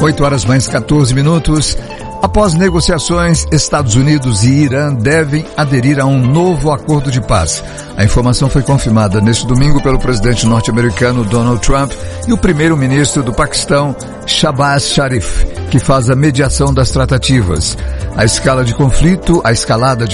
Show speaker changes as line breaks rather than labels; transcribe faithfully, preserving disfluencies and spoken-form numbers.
oito horas mais quatorze minutos. Após negociações, Estados Unidos e Irã devem aderir a um novo acordo de paz. A informação foi confirmada neste domingo pelo presidente norte-americano Donald Trump e o primeiro-ministro do Paquistão, Shahbaz Sharif, que faz a mediação das tratativas. A escala de conflito, a escalada de